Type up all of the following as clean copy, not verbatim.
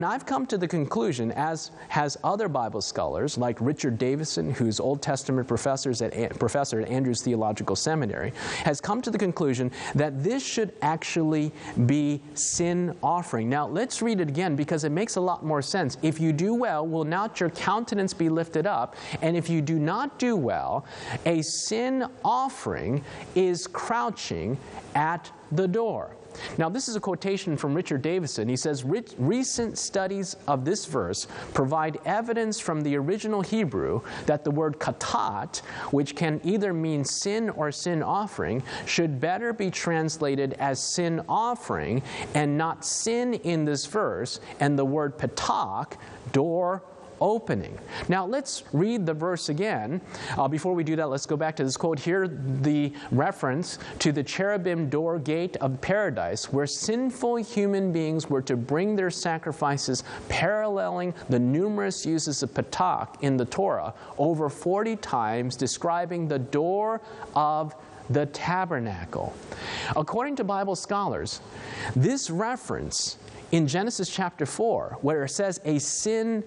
I've come to the conclusion, as has other Bible scholars like Richard Davison, who's Old Testament professor at Andrews Theological Seminary, has come to the conclusion that this should actually be sin offering. Now, let's read it again because it makes a lot more sense. If you do well, will not your countenance be lifted up? And if you do not do well, a sin offering is crouching at the door. Now, this is a quotation from Richard Davison. He says, recent studies of this verse provide evidence from the original Hebrew that the word katat, which can either mean sin or sin offering, should better be translated as sin offering and not sin in this verse, and the word patak, door opening. Now let's read the verse again. Before we do that, let's go back to this quote here, the reference to the cherubim door gate of paradise, where sinful human beings were to bring their sacrifices, paralleling the numerous uses of patak in the Torah, over 40 times describing the door of the tabernacle. According to Bible scholars, this reference in Genesis chapter 4, where it says a sin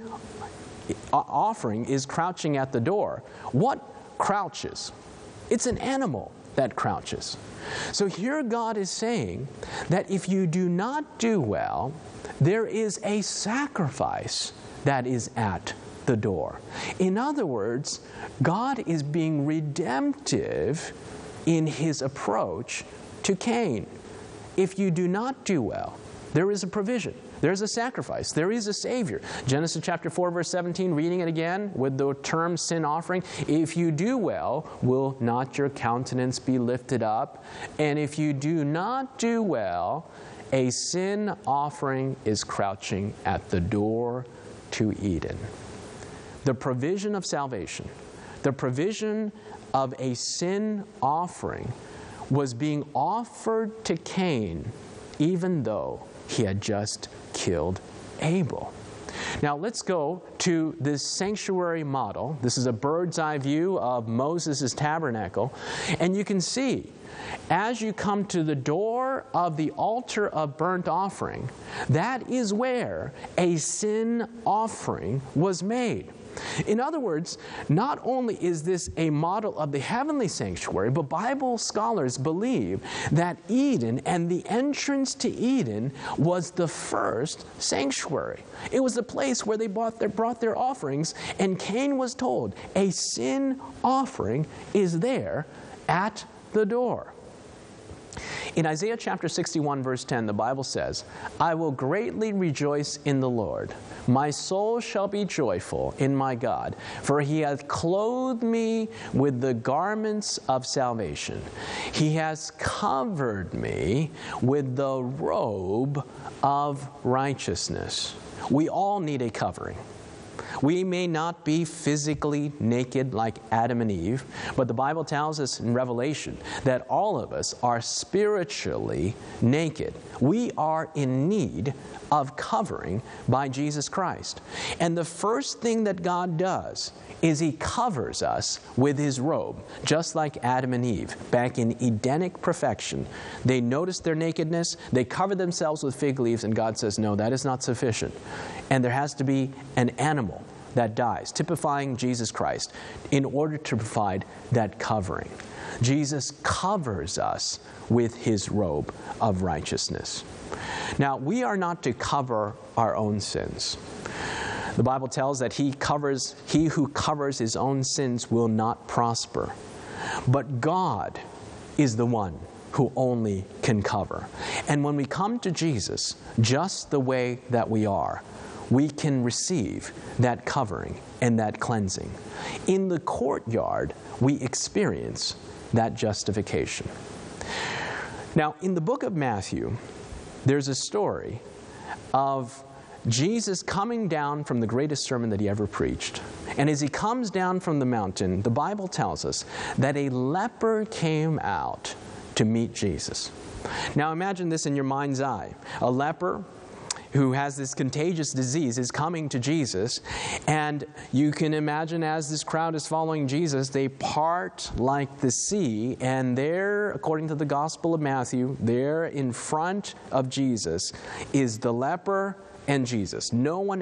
offering is crouching at the door. What crouches? It's an animal that crouches. So here God is saying that if you do not do well, there is a sacrifice that is at the door. In other words, God is being redemptive in His approach to Cain. If you do not do well, there is a provision. There's a sacrifice. There is a Savior. Genesis chapter 4, verse 17, reading it again with the term sin offering. If you do well, will not your countenance be lifted up? And if you do not do well, a sin offering is crouching at the door to Eden. The provision of salvation, the provision of a sin offering was being offered to Cain, even though he had just killed Abel. Now let's go to this sanctuary model. This is a bird's eye view of Moses' tabernacle. And you can see, as you come to the door of the altar of burnt offering, that is where a sin offering was made. In other words, not only is this a model of the heavenly sanctuary, but Bible scholars believe that Eden and the entrance to Eden was the first sanctuary. It was the place where they brought their offerings, and Cain was told, a sin offering is there at the door. In Isaiah chapter 61, verse 10, the Bible says, I will greatly rejoice in the Lord. My soul shall be joyful in my God, for He hath clothed me with the garments of salvation. He has covered me with the robe of righteousness. We all need a covering. We may not be physically naked like Adam and Eve, but the Bible tells us in Revelation that all of us are spiritually naked. We are in need of covering by Jesus Christ. And the first thing that God does is He covers us with His robe, just like Adam and Eve, back in Edenic perfection. They noticed their nakedness, they covered themselves with fig leaves, and God says, no, that is not sufficient. And there has to be an animal that dies, typifying Jesus Christ, in order to provide that covering. Jesus covers us with His robe of righteousness. Now, we are not to cover our own sins. The Bible tells that he who covers his own sins will not prosper. But God is the one who only can cover. And when we come to Jesus, just the way that we are, we can receive that covering and that cleansing. In the courtyard, we experience that justification. Now, in the book of Matthew, there's a story of Jesus coming down from the greatest sermon that He ever preached. And as He comes down from the mountain, the Bible tells us that a leper came out to meet Jesus. Now imagine this in your mind's eye. A leper who has this contagious disease is coming to Jesus, and you can imagine as this crowd is following Jesus, they part like the sea, and there, according to the Gospel of Matthew, there in front of Jesus is the leper and Jesus. No one